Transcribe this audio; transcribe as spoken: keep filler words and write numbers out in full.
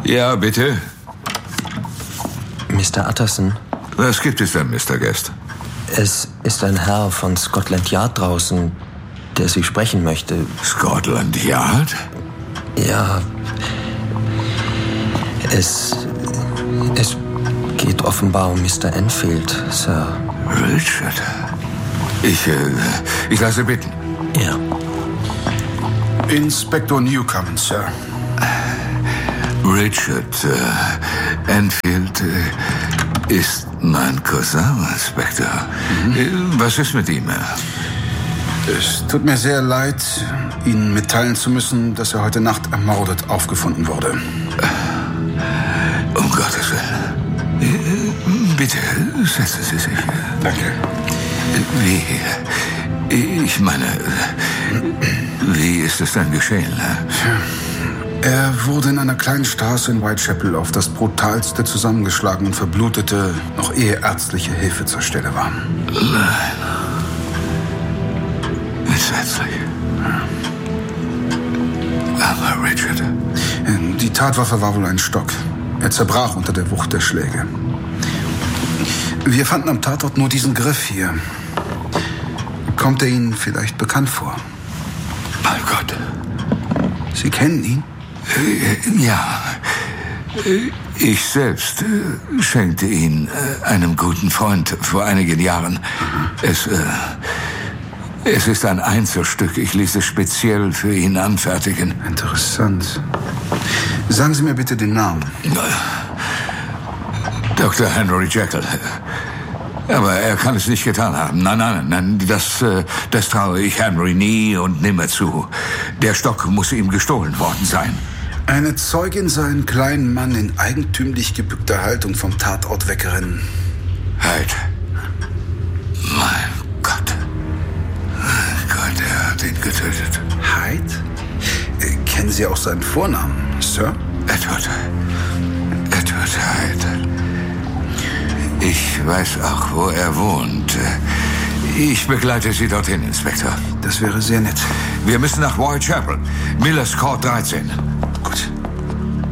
Ja, bitte. Mister Utterson? Was gibt es denn, Mister Guest? Es ist ein Herr von Scotland Yard draußen, der Sie sprechen möchte. Scotland Yard? Ja. Es... Es geht offenbar um Mister Enfield, Sir. Richard? Ich, äh, ich lasse bitten. Ja. Inspektor Newcomen, Sir. Richard äh, Enfield äh, ist mein Cousin, Inspektor. Mhm. Äh, was ist mit ihm? Es tut mir sehr leid, Ihnen mitteilen zu müssen, dass er heute Nacht ermordet aufgefunden wurde. Um Gottes Willen. Äh, bitte, setzen Sie sich. Danke. Wie? Ich meine, wie ist es denn geschehen? Er wurde in einer kleinen Straße in Whitechapel auf das brutalste zusammengeschlagen und verblutete, noch ehe ärztliche Hilfe zur Stelle war. Nein. Entsetzlich. Aber Richard... Die Tatwaffe war wohl ein Stock. Er zerbrach unter der Wucht der Schläge. Wir fanden am Tatort nur diesen Griff hier. Kommt er Ihnen vielleicht bekannt vor? Mein Gott. Sie kennen ihn? Ja. Ich selbst schenkte ihn einem guten Freund vor einigen Jahren. Es, es ist ein Einzelstück. Ich ließ es speziell für ihn anfertigen. Interessant. Sagen Sie mir bitte den Namen. Doktor Henry Jekyll. Aber er kann es nicht getan haben. Nein, nein, nein, das, das traue ich Henry nie und nimmer zu. Der Stock muss ihm gestohlen worden sein. Eine Zeugin sah einen kleinen Mann in eigentümlich gebückter Haltung vom Tatort wegrennen. Halt. Mein Gott. Mein Gott, er hat ihn getötet. Hyde? Äh, kennen Sie auch seinen Vornamen, Sir? Edward. Edward Hyde. Ich weiß auch, wo er wohnt. Ich begleite Sie dorthin, Inspektor. Das wäre sehr nett. Wir müssen nach Whitechapel. Millers Court dreizehn. Gut.